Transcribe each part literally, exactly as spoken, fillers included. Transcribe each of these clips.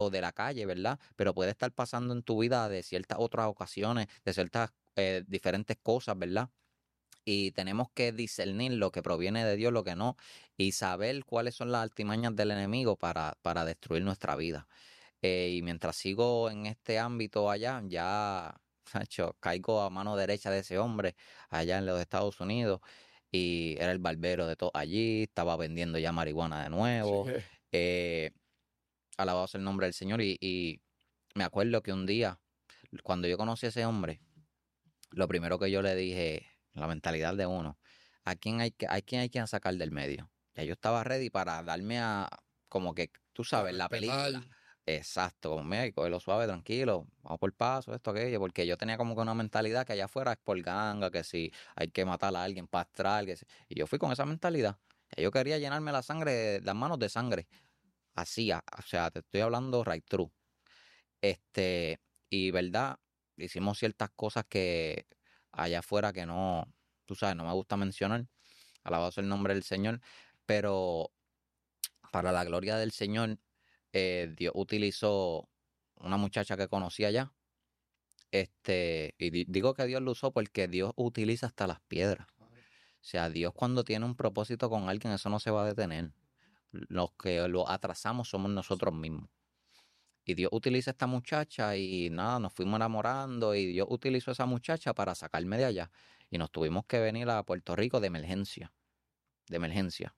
pasando de la calle, ¿verdad? Pero puede estar pasando en tu vida de ciertas otras ocasiones, de ciertas eh, diferentes cosas, ¿verdad? Y tenemos que discernir lo que proviene de Dios, lo que no, y saber cuáles son las artimañas del enemigo para, para destruir nuestra vida. Eh, y mientras sigo en este ámbito allá, ya, Nacho, caigo a mano derecha de ese hombre allá en los Estados Unidos y era el barbero de todo allí, estaba vendiendo ya marihuana de Sí. nuevo. Eh, Alabado sea el nombre del Señor. Y, y me acuerdo que un día, cuando yo conocí a ese hombre, lo primero que yo le dije, la mentalidad de uno, ¿a quién hay que, a quién hay que sacar del medio? Ya yo estaba ready para darme a, como que, tú A sabes, la respetar. película. Exacto, como mira, y cógelo suave, tranquilo, vamos por paso, esto, aquello, porque yo tenía como que una mentalidad que allá afuera es por ganga, que si hay que matar a alguien, pastral, que si, y yo fui con esa mentalidad. Ya yo quería llenarme la sangre, las manos de sangre. Así, a- o sea, te estoy hablando right true. Este, y verdad, hicimos ciertas cosas que allá afuera que no, tú sabes, no me gusta mencionar, alabado sea el nombre del Señor, pero para la gloria del Señor, eh, Dios utilizó una muchacha que conocí allá, este, y di- digo que Dios lo usó porque Dios utiliza hasta las piedras. O sea, Dios cuando tiene un propósito con alguien, eso no se va a detener. Los que lo atrasamos somos nosotros mismos. Y Dios utiliza a esta muchacha y nada, nos fuimos enamorando y Dios utilizó a esa muchacha para sacarme de allá. Y nos tuvimos que venir a Puerto Rico de emergencia, de emergencia.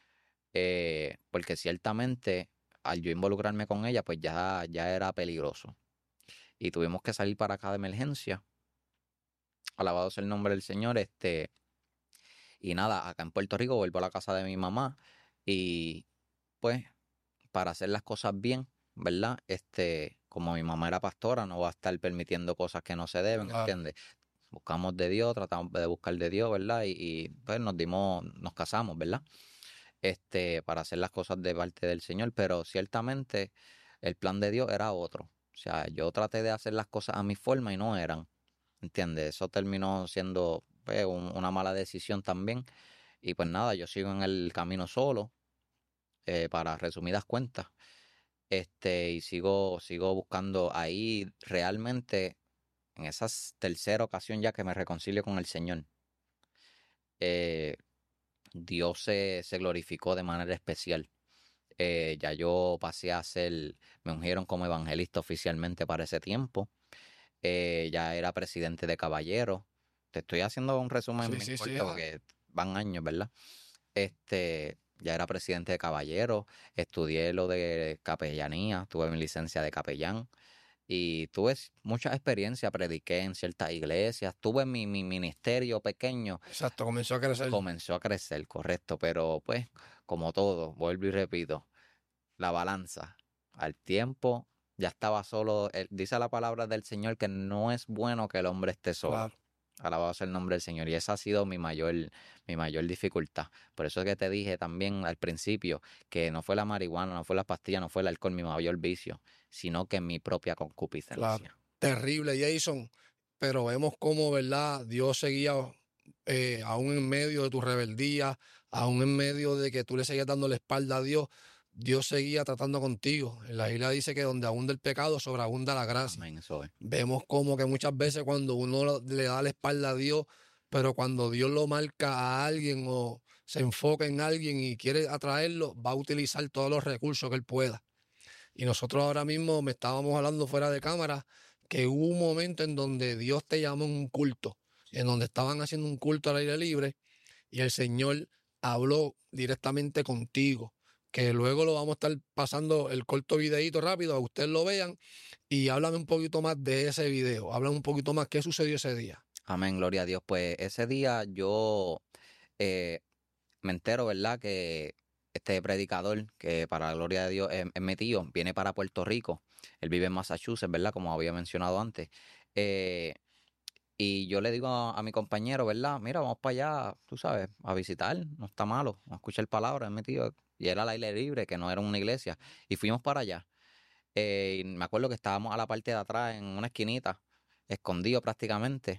Eh, porque ciertamente al yo involucrarme con ella, pues ya, ya era peligroso. Y tuvimos que salir para acá de emergencia. Alabado sea el nombre del Señor. Este, y nada, acá en Puerto Rico vuelvo a la casa de mi mamá. Y pues para hacer las cosas bien, ¿verdad? Este, como mi mamá era pastora, no va a estar permitiendo cosas que no se deben, Claro. ¿entiendes? Buscamos de Dios, tratamos de buscar de Dios, ¿verdad? Y, y, pues nos dimos, nos casamos, ¿verdad? Este, para hacer las cosas de parte del Señor, pero ciertamente el plan de Dios era otro. O sea, yo traté de hacer las cosas a mi forma y no eran, ¿entiendes? Eso terminó siendo pues, un- una mala decisión también. Y pues nada, yo sigo en el camino solo, eh, para resumidas cuentas. Este, y sigo, sigo buscando ahí realmente, en esa tercera ocasión ya que me reconcilio con el Señor. eh, Dios se, se glorificó de manera especial. Eh, ya yo pasé a ser, me ungieron como evangelista oficialmente para ese tiempo. Eh, ya era presidente de Caballeros. Te estoy haciendo un resumen Sí, bien sí, sí. corto Ah, porque van años, ¿verdad? Este, ya era presidente de Caballeros, estudié lo de capellanía, tuve mi licencia de capellán. Y tuve mucha experiencia, prediqué en ciertas iglesias, tuve mi, mi ministerio pequeño, exacto, comenzó a crecer. comenzó a crecer, correcto, pero pues como todo, vuelvo y repito, la balanza al tiempo ya estaba solo, él- dice la palabra del Señor que no es bueno que el hombre esté solo. Claro. Alabado sea el nombre del Señor. Y esa ha sido mi mayor, mi mayor dificultad. Por eso es que te dije también al principio que no fue la marihuana, no fue la pastilla, no fue el alcohol mi mayor vicio, sino que mi propia Claro, concupiscencia. terrible, Jason, pero vemos cómo, ¿verdad? Dios seguía eh, aún en medio de tu rebeldía, aún en medio de que tú le seguías dando la espalda a Dios, Dios seguía tratando contigo. En la Biblia dice que donde abunda el pecado, sobreabunda la gracia. Amén, eso es. Vemos como que muchas veces cuando uno le da la espalda a Dios, pero cuando Dios lo marca a alguien o se enfoca en alguien y quiere atraerlo, va a utilizar todos los recursos que él pueda. Y nosotros ahora mismo me estábamos hablando fuera de cámara que hubo un momento en donde Dios te llamó en un culto, en donde estaban haciendo un culto al aire libre y el Señor habló directamente contigo. Que luego lo vamos a estar pasando el corto videíto rápido a que ustedes lo vean y háblame un poquito más de ese video. Háblame un poquito más qué sucedió ese día. Amén, gloria a Dios. Pues ese día yo eh, me entero, ¿verdad? Que este predicador, que para la gloria de Dios es, es mi tío, viene para Puerto Rico. Él vive en Massachusetts, ¿verdad? Como había mencionado antes. Eh, y yo le digo a, a mi compañero, ¿verdad? Mira, vamos para allá, tú sabes, a visitar, no está malo, a escuchar palabras, es mi tío. Y era al aire libre, que no era una iglesia. Y fuimos para allá. Eh, y me acuerdo que estábamos a la parte de atrás, en una esquinita, escondido prácticamente.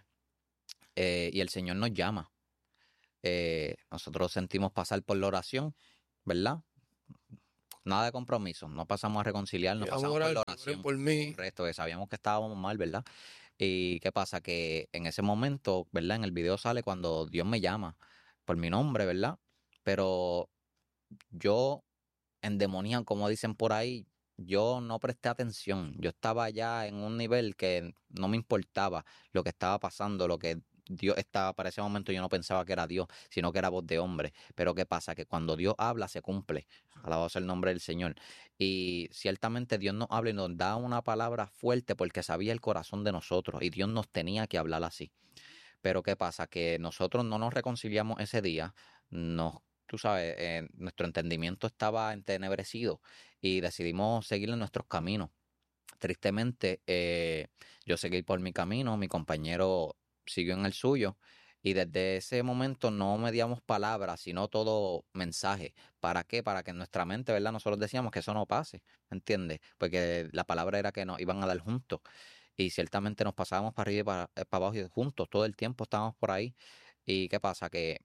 Eh, y el Señor nos llama. Eh, nosotros sentimos pasar por la oración, ¿verdad? nada de compromiso, no pasamos a reconciliarnos, Y vamos a pasamos por orar, la que oren oración, por mí. correcto, que sabíamos que estábamos mal, ¿verdad? Y qué pasa, que en ese momento, ¿verdad? En el video sale cuando Dios me llama por mi nombre, ¿verdad? Pero yo, endemoniado, como dicen por ahí, yo no presté atención. Yo estaba ya en un nivel que no me importaba lo que estaba pasando, lo que Dios estaba. Para ese momento yo no pensaba que era Dios, sino que era voz de hombre. Pero ¿qué pasa? Que cuando Dios habla, se cumple. Alabado sea el nombre del Señor. Y ciertamente Dios nos habla y nos da una palabra fuerte porque sabía el corazón de nosotros y Dios nos tenía que hablar así. Pero ¿qué pasa? Que nosotros no nos reconciliamos ese día, nos, tú sabes, eh, nuestro entendimiento estaba entenebrecido y decidimos seguir en nuestros caminos. Tristemente, eh, yo seguí por mi camino, mi compañero siguió en el suyo. Y desde ese momento no mediamos palabras, sino todo mensaje. ¿Para qué? Para que en nuestra mente, ¿verdad? Nosotros decíamos que eso no pase, ¿entiendes? Porque la palabra era que nos iban a dar juntos. Y ciertamente nos pasábamos para arriba y para, eh, para abajo y juntos, todo el tiempo estábamos por ahí. ¿Y qué pasa? Que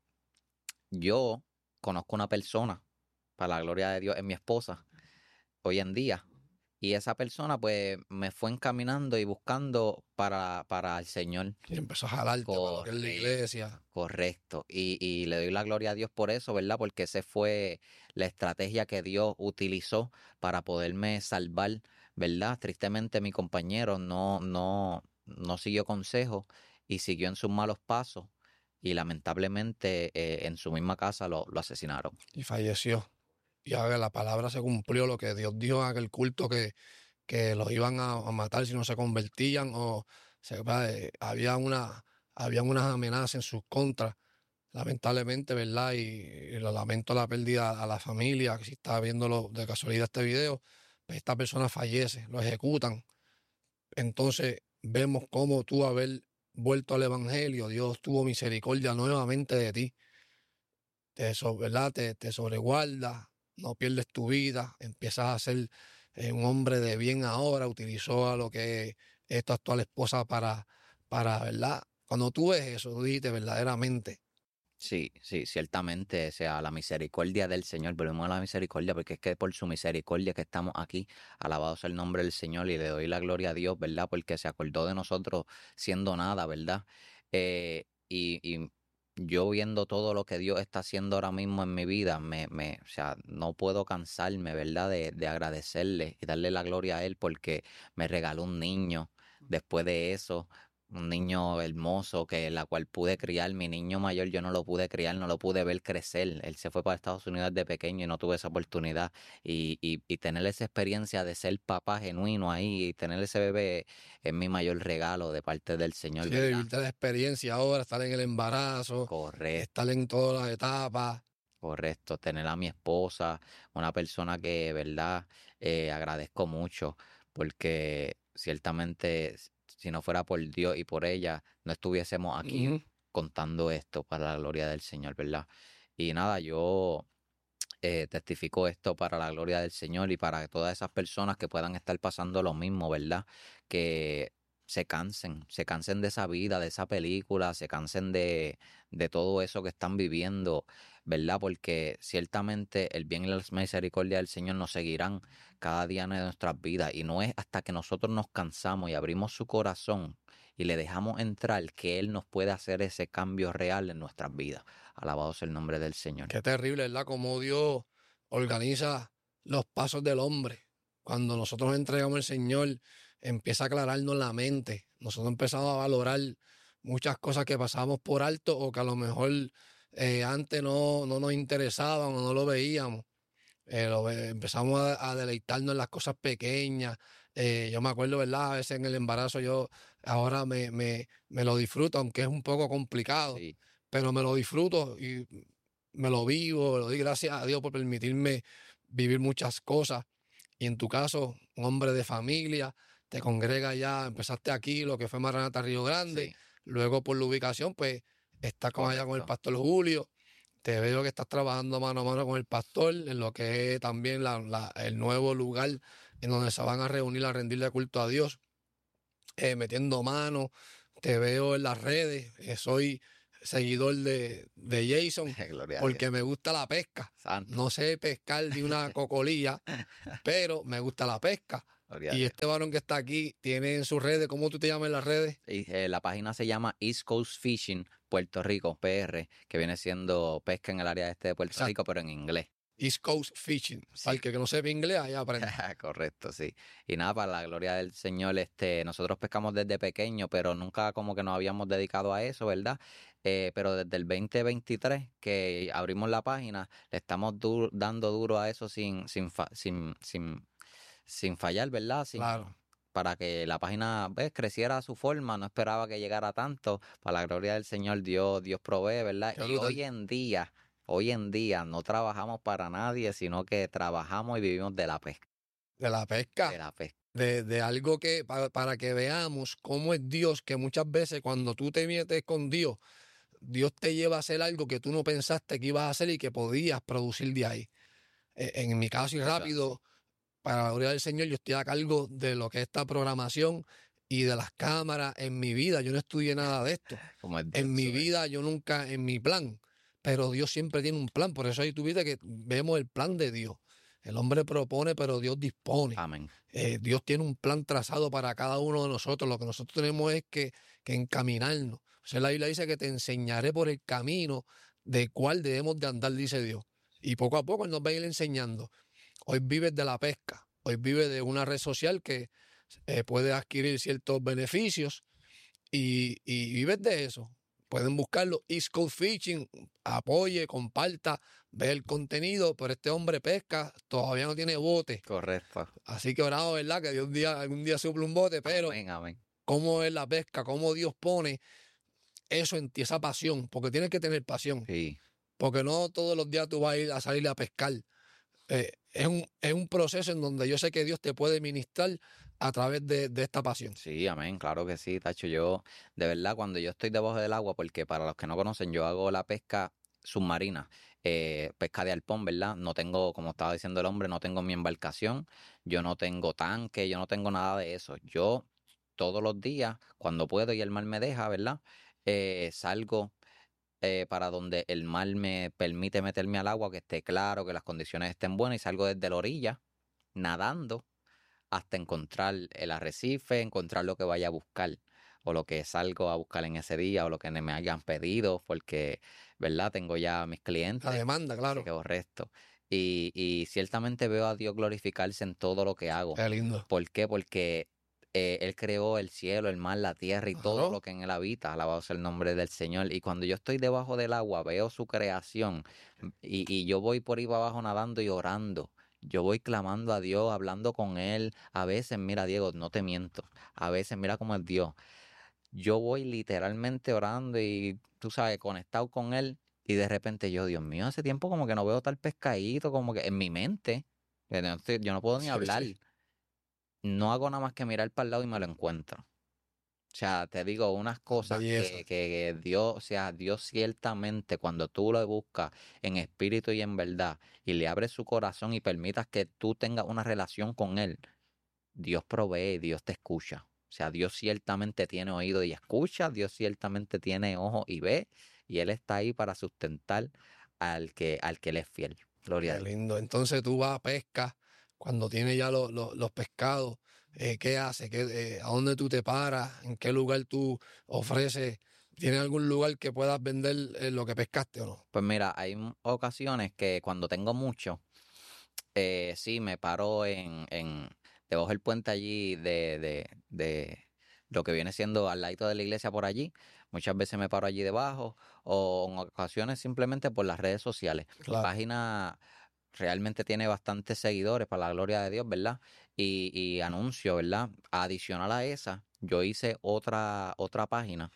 yo conozco una persona, para la gloria de Dios, es mi esposa, hoy en día. Y esa persona pues me fue encaminando y buscando para, para el Señor. Y empezó a jalarte para lo que es la Correcto, iglesia. correcto. Y, y le doy la gloria a Dios por eso, ¿verdad? Porque esa fue la estrategia que Dios utilizó para poderme salvar, ¿verdad? Tristemente mi compañero no, no, no siguió consejo y siguió en sus malos pasos y lamentablemente eh, en su misma casa lo, lo asesinaron. Y falleció. Y ahora la palabra se cumplió, lo que Dios dijo en aquel culto, que, que los iban a, a matar si no se convertían, o se, va, eh, había una, habían unas amenazas en sus contras, lamentablemente, ¿verdad? Y, y lo lamento la pérdida a la familia, que si está viéndolo de casualidad este video, pues esta persona fallece, lo ejecutan. Entonces vemos cómo tú haber vuelto al Evangelio, Dios tuvo misericordia nuevamente de ti, te, so- ¿verdad? Te, te sobreguarda, no pierdes tu vida, empiezas a ser eh, un hombre de bien ahora, utilizó a lo que es tu actual esposa para, para, ¿verdad? Cuando tú ves eso, tú dijiste verdaderamente, Sí, sí, ciertamente, o sea, la misericordia del Señor, volvemos a la misericordia, porque es que por su misericordia que estamos aquí, alabado sea el nombre del Señor y le doy la gloria a Dios, ¿verdad? Porque se acordó de nosotros siendo nada, ¿verdad? Eh, y, y yo viendo todo lo que Dios está haciendo ahora mismo en mi vida, me, me, o sea, no puedo cansarme, ¿verdad? De, de agradecerle y darle la gloria a Él porque me regaló un niño. Después de eso, un niño hermoso que la cual pude criar. Mi niño mayor yo no lo pude criar, no lo pude ver crecer. Él se fue para Estados Unidos de pequeño y no tuve esa oportunidad. Y, y, y tener esa experiencia de ser papá genuino ahí y tener ese bebé es mi mayor regalo de parte del Señor, sí, de ¿verdad? vivirte la experiencia ahora, estar en el embarazo, Correcto. estar en todas las etapas. Correcto, tener a mi esposa, una persona que, verdad, eh, agradezco mucho, porque ciertamente s- si no fuera por Dios y por ella, no estuviésemos aquí Ujú. contando esto para la gloria del Señor, ¿verdad? Y nada, yo eh, testifico esto para la gloria del Señor y para todas esas personas que puedan estar pasando lo mismo, ¿verdad? Que se cansen, se cansen de esa vida, de esa película, se cansen de, de todo eso que están viviendo, ¿verdad? Porque ciertamente el bien y la misericordia del Señor nos seguirán cada día de nuestras vidas y no es hasta que nosotros nos cansamos y abrimos su corazón y le dejamos entrar que Él nos puede hacer ese cambio real en nuestras vidas. Alabado sea el nombre del Señor. Qué terrible, ¿verdad? Cómo Dios organiza los pasos del hombre. Cuando nosotros entregamos al Señor, empieza a aclararnos la mente. Nosotros empezamos a valorar muchas cosas que pasábamos por alto o que a lo mejor eh, antes no, no nos interesaban o no lo veíamos. Eh, lo ve- empezamos a, a deleitarnos en las cosas pequeñas. Eh, yo me acuerdo, ¿verdad? A veces en el embarazo yo ahora me, me, me lo disfruto, aunque es un poco complicado, Sí. pero me lo disfruto y me lo vivo, le doy gracias a Dios por permitirme vivir muchas cosas. Y en tu caso, un hombre de familia, te congrega ya, empezaste aquí, lo que fue Maranata Río Grande, Sí, luego por la ubicación, pues estás con allá con el correcto. pastor Julio. Te veo que estás trabajando mano a mano con el pastor en lo que es también la- la- el nuevo lugar en donde se van a reunir a rendirle culto a Dios, eh, metiendo mano. Te veo en las redes, eh, soy seguidor de, de Jason, Gloria a Dios. porque me gusta la pesca. Santo. No sé pescar de una cocolía, pero me gusta la pesca. Gloria a Y Dios. este varón que está aquí tiene en sus redes, ¿cómo tú te llamas en las redes? Y, eh, la página se llama East Coast Fishing Puerto Rico, P R, que viene siendo pesca en el área este de Puerto Exacto. Rico, pero en inglés. East Coast Fishing. Sí. Para el que no sepa inglés, ahí aprende. Correcto, sí. Y nada, para la gloria del Señor, este, nosotros pescamos desde pequeño, pero nunca como que nos habíamos dedicado a eso, ¿verdad? Eh, pero desde el veinte veintitrés que abrimos la página, le estamos du- dando duro a eso sin, sin, fa- sin, sin, sin fallar, ¿verdad? Sin, Claro. para que la página pues, creciera a su forma, no esperaba que llegara tanto. Para la gloria del Señor, Dios, Dios provee, ¿verdad? Qué Y brutal. hoy en día, hoy en día no trabajamos para nadie, sino que trabajamos y vivimos de la pesca. De la De pesca. la pesca. De, de algo que, para, para que veamos cómo es Dios, que muchas veces cuando tú te metes con Dios, Dios te lleva a hacer algo que tú no pensaste que ibas a hacer y que podías producir de ahí. Eh, En mi caso, y Eso es rápido, para la gloria del Señor, yo estoy a cargo de lo que es esta programación y de las cámaras en mi vida. Yo no estudié nada de esto. Como es Dios, En mi eso es. vida, yo nunca, en mi plan. Pero Dios siempre tiene un plan. Por eso ahí tú viste que vemos el plan de Dios. El hombre propone, pero Dios dispone. Amén. Eh, Dios tiene un plan trazado para cada uno de nosotros. Lo que nosotros tenemos es que, que encaminarnos. O sea, la Biblia dice que te enseñaré por el camino de cuál debemos de andar, dice Dios. Y poco a poco Él nos va a ir enseñando. Hoy vives de la pesca. Hoy vives de una red social que eh, puede adquirir ciertos beneficios y, y vives de eso. Pueden buscarlo, East Coast Fishing, apoye, comparta, ve el contenido, pero este hombre pesca, todavía no tiene bote. Correcto. Así que oramos, ¿verdad? Que Dios un día, algún día suple un bote, pero Amén, amén. cómo es la pesca, cómo Dios pone eso en ti, esa pasión, porque tienes que tener pasión, Sí, porque no todos los días tú vas a ir a salir a pescar. Eh, es, un, es un proceso en donde yo sé que Dios te puede ministrar a través de, de esta pasión. sí, amén, claro que sí, Tacho. Yo, de verdad, cuando yo estoy debajo del agua, porque para los que no conocen, yo hago la pesca submarina, eh, pesca de arpón, ¿verdad? No tengo, como estaba diciendo el hombre, no tengo mi embarcación, yo no tengo tanque, yo no tengo nada de eso. Yo todos los días, cuando puedo y el mar me deja, ¿verdad? Eh, salgo eh, para donde el mar me permite meterme al agua, que esté claro, que las condiciones estén buenas, y salgo desde la orilla, nadando, hasta encontrar el arrecife, encontrar lo que vaya a buscar, o lo que salgo a buscar en ese día, o lo que me hayan pedido, porque, ¿verdad? Tengo ya mis La clientes, demanda, así claro. que correcto. Y, y ciertamente veo a Dios glorificarse en todo lo que hago. Qué lindo. ¿Por qué? Porque eh, Él creó el cielo, el mar, la tierra y todo Claro. lo que en Él habita. Alabado sea el nombre del Señor. Y cuando yo estoy debajo del agua, veo su creación y, y yo voy por ahí para abajo nadando y orando. Yo voy clamando a Dios, hablando con Él. A veces, mira, Diego, no te miento. A veces, mira cómo es Dios. Yo voy literalmente orando y, tú sabes, conectado con Él. Y de repente yo, Dios mío, hace tiempo como que no veo tal pescadito, como que en mi mente, yo no, estoy- yo no puedo ni Sí, hablar. sí. No hago nada más que mirar para el lado y me lo encuentro. O sea, te digo unas cosas Belleza. que, que Dios, o sea, Dios ciertamente cuando tú lo buscas en espíritu y en verdad y le abres su corazón y permitas que tú tengas una relación con Él, Dios provee y Dios te escucha. O sea, Dios ciertamente tiene oído y escucha, Dios ciertamente tiene ojo y ve, y Él está ahí para sustentar al que, al que Él es fiel. Gloria a Qué Dios. lindo. Entonces tú vas a pesca, cuando tienes ya lo- lo- los pescados, eh, ¿qué haces? ¿Qué, eh, ¿a dónde tú te paras? ¿En qué lugar tú ofreces? ¿Tienes algún lugar que puedas vender eh, lo que pescaste o no? Pues mira, hay m- ocasiones que cuando tengo mucho, eh, sí, me paro en, en debajo del puente allí de, de, de lo que viene siendo al ladito de la iglesia por allí. Muchas veces me paro allí debajo o en ocasiones simplemente por las redes sociales. Mi Claro. página realmente tiene bastantes seguidores, para la gloria de Dios, ¿verdad? Y, y anuncio, ¿verdad? Adicional a esa, yo hice otra, otra página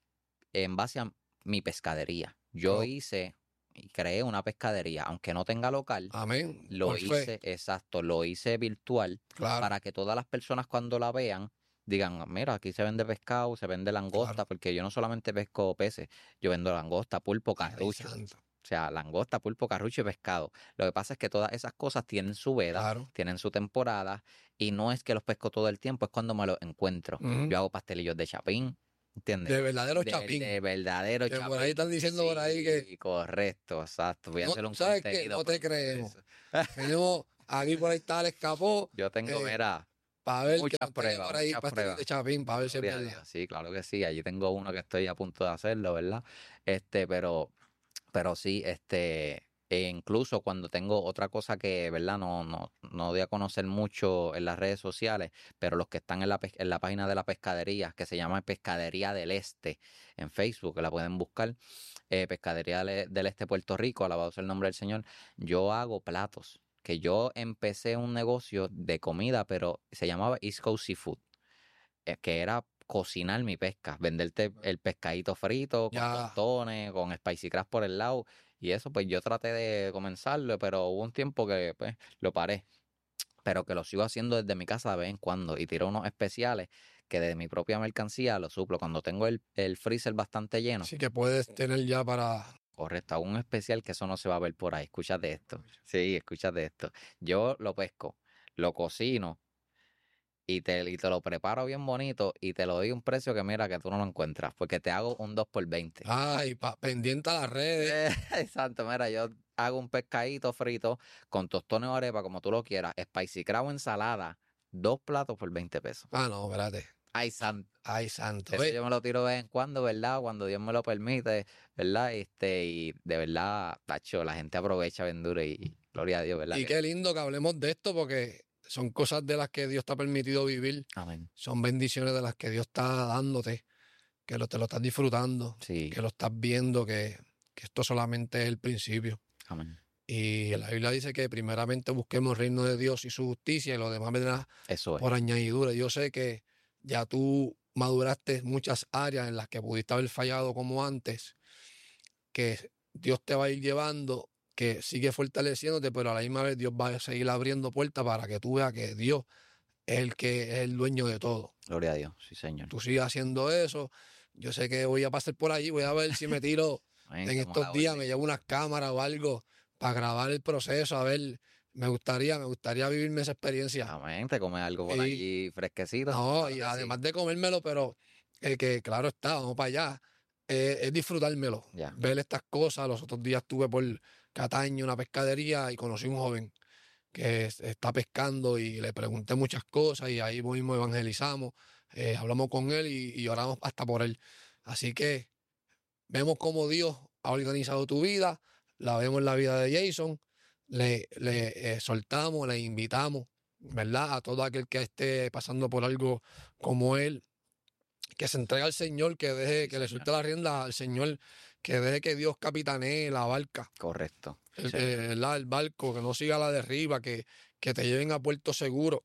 en base a mi pescadería. Yo Oh, hice y creé una pescadería, aunque no tenga local, amén. lo Por fe. hice, exacto, lo hice virtual Claro, para que todas las personas cuando la vean digan, mira, aquí se vende pescado, se vende langosta, claro. porque yo no solamente pesco peces, yo vendo langosta, pulpo, Ay, carrucho. santo. O sea, langosta, pulpo, carrucho y pescado. Lo que pasa es que todas esas cosas tienen su veda, Claro. tienen su temporada, y no es que los pesco todo el tiempo, es cuando me los encuentro. Ujú. Yo hago pastelillos de chapín, ¿entiendes? De verdadero De, chapín. de verdadero Que chapín. por ahí están diciendo por ahí que... Sí, correcto, exacto. Voy a No, hacer un ¿sabes qué? contenido No te para creemos. eso. Tenemos aquí por ahí está el escapó. Yo tengo, Eh, mira, para ver que muchas nos tenga pruebas, por ahí muchas pastelito de pruebas. chapín, para ver si es Gloria a verdad. Dios, sí, claro que sí. Allí tengo uno que estoy a punto de hacerlo, ¿verdad? Este, pero, pero sí, este, e incluso cuando tengo otra cosa que, ¿verdad? No, no, no doy a conocer mucho en las redes sociales, pero los que están en la, pes- en la página de la pescadería, que se llama Pescadería del Este, en Facebook, que la pueden buscar, eh, Pescadería del del Este Puerto Rico, alabado sea el nombre del Señor, yo hago platos. Que yo empecé un negocio de comida, pero se llamaba East Coast Seafood, eh, que era cocinar mi pesca, venderte el pescadito frito con Ya, tostones, con spicy crab por el lado. Y eso, pues yo traté de comenzarlo, pero hubo un tiempo que pues lo paré. Pero que lo sigo haciendo desde mi casa de vez en cuando y tiro unos especiales que de mi propia mercancía lo suplo. Cuando tengo el, el freezer bastante lleno, sí que puedes tener ya para... correcto, hago un especial que eso no se va a ver por ahí. Escúchate esto. Sí, escúchate esto. Yo lo pesco, lo cocino y te, y te lo preparo bien bonito y te lo doy a un precio que mira que tú no lo encuentras, porque te hago un dos por veinte. Ay, pa, pendiente a las redes. Eh, exacto, mira, yo hago un pescadito frito con tostones o arepa, como tú lo quieras, spicy crab o ensalada, dos platos por veinte pesos. Ah, no, espérate. Ay, santo. Ay, santo. Eso Ve, yo me lo tiro de vez en cuando, ¿verdad? Cuando Dios me lo permite, ¿verdad? Este, y de verdad, tacho, la gente aprovecha bien duro y, y gloria a Dios, ¿verdad? y Que- qué lindo que hablemos de esto porque son cosas de las que Dios te ha permitido vivir. Amén. Son bendiciones de las que Dios está dándote, que lo, te lo estás disfrutando, Sí, que lo estás viendo, que, que esto solamente es el principio. amén. Y la Biblia dice que primeramente busquemos el reino de Dios y su justicia y lo demás vendrá Eso es. por añadidura. Yo sé que ya tú maduraste muchas áreas en las que pudiste haber fallado como antes, que Dios te va a ir llevando, que sigue fortaleciéndote, pero a la misma vez Dios va a seguir abriendo puertas para que tú veas que Dios es el que es el dueño de todo. Gloria a Dios, sí, Señor. Tú sigues haciendo eso. Yo sé que voy a pasar por allí, voy a ver si me tiro Amén, en estamos a estos la días, orden. me llevo unas cámaras o algo para grabar el proceso, a ver, me gustaría, me gustaría vivirme esa experiencia. Amén, te comes algo por Y allí fresquecito. no, Claro y que sí. además de comérmelo, pero eh, que claro está, vamos para allá, eh, es disfrutármelo, Ya. ver estas cosas. Los otros días estuve por Cataño, una pescadería, y conocí un joven que es- está pescando y le pregunté muchas cosas y ahí mismo evangelizamos, eh, hablamos con él y, y oramos hasta por él. Así que vemos cómo Dios ha organizado tu vida, la vemos en la vida de Jason, le, le eh, soltamos, le invitamos, ¿verdad? A todo aquel que esté pasando por algo como él, que se entregue al Señor, que deje, Sí, que le Señor. suelte la rienda al Señor, que deje que Dios capitanee la barca, Correcto. Sí, el, Señor. eh, ¿verdad? El barco, que no siga a la derriba, que, que te lleven a puerto seguro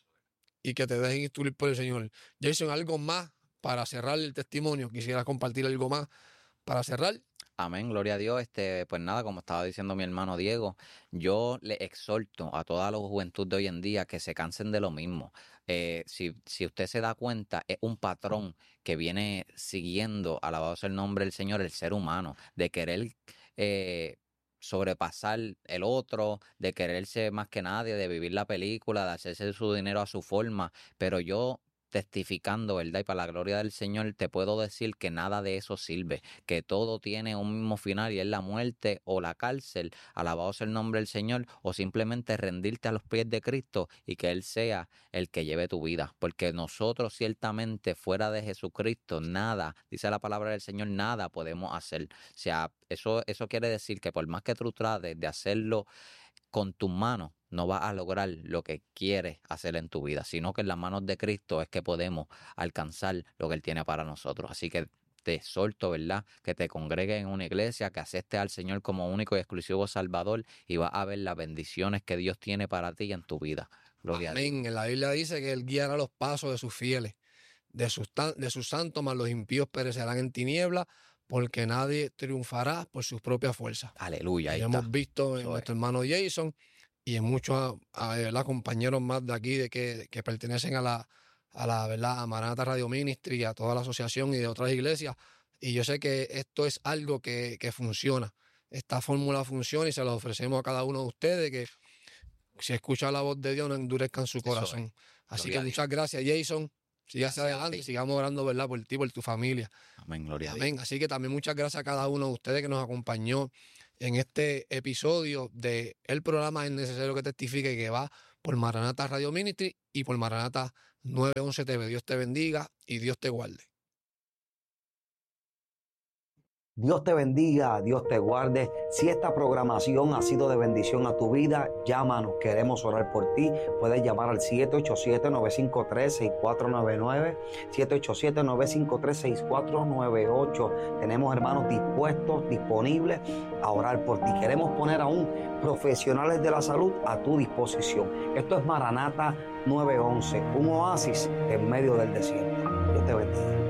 y que te dejen instruir por el Señor. Jason, algo más para cerrar el testimonio, quisiera compartir algo más para cerrar. Amén, gloria a Dios. Este, pues nada, como estaba diciendo mi hermano Diego, yo le exhorto a toda la juventud de hoy en día que se cansen de lo mismo. Eh, si, si usted se da cuenta, es un patrón que viene siguiendo, alabado sea el nombre del Señor, el ser humano, de querer eh, sobrepasar el otro, de quererse más que nadie, de vivir la película, de hacerse su dinero a su forma. Pero yo testificando, ¿verdad? Y para la gloria del Señor, te puedo decir que nada de eso sirve, que todo tiene un mismo final y es la muerte o la cárcel, alabado sea el nombre del Señor, o simplemente rendirte a los pies de Cristo y que Él sea el que lleve tu vida, porque nosotros ciertamente fuera de Jesucristo, nada, dice la palabra del Señor, nada podemos hacer. O sea, eso, eso quiere decir que por más que tú trates de hacerlo con tus manos, no vas a lograr lo que quieres hacer en tu vida, sino que en las manos de Cristo es que podemos alcanzar lo que Él tiene para nosotros. Así que te exhorto, ¿verdad? Que te congregues en una iglesia, que aceptes al Señor como único y exclusivo Salvador y vas a ver las bendiciones que Dios tiene para ti y en tu vida. Gloria a Dios. Amén. En la Biblia dice que Él guiará los pasos de sus fieles, de sus, tan- de sus santos, mas los impíos perecerán en tinieblas, porque nadie triunfará por sus propias fuerzas. Aleluya, Y ahí lo está. hemos visto en Eso es. nuestro hermano Jason y en muchos ah, ah, ¿verdad? compañeros más de aquí de que, que pertenecen a la, a la ¿verdad? a Maranatha Radio Ministry, a toda la asociación y de otras iglesias. Y yo sé que esto es algo que, que funciona. Esta fórmula funciona y se la ofrecemos a cada uno de ustedes, que si escucha la voz de Dios no endurezcan su Eso es. corazón. Así Gloria que a Dios. muchas gracias, Jason. siga hacia adelante y sigamos orando, ¿verdad? Por ti, por tu familia. Amén, gloria a Dios. Amén. Así que también muchas gracias a cada uno de ustedes que nos acompañó en este episodio de el programa Es Necesario que Testifique, que va por Maranata Radio Ministry y por Maranata nueve once T V. Dios te bendiga y Dios te guarde. Dios te bendiga, Dios te guarde. Si esta programación ha sido de bendición a tu vida, llámanos, queremos orar por ti. Puedes llamar al siete ocho siete, nueve cinco tres, seis cuatro nueve nueve, siete ocho siete, nueve cinco tres, seis cuatro nueve ocho. Tenemos hermanos dispuestos, disponibles a orar por ti. Queremos poner aún profesionales de la salud a tu disposición. Esto es Maranata nueve once, un oasis en medio del desierto. Dios te bendiga.